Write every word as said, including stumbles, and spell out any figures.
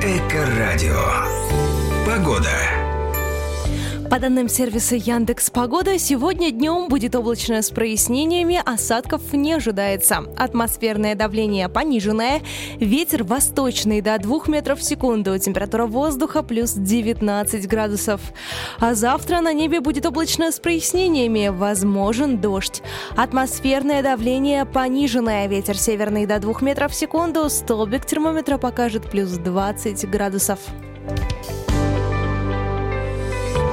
Эко-радио. Погода. По данным сервиса Яндекс.Погода, сегодня днем будет облачно с прояснениями, осадков не ожидается. Атмосферное давление пониженное, ветер восточный до двух метров в секунду, температура воздуха плюс девятнадцать градусов. А завтра на небе будет облачно с прояснениями, возможен дождь. Атмосферное давление пониженное, ветер северный до двух метров в секунду, столбик термометра покажет плюс двадцать градусов.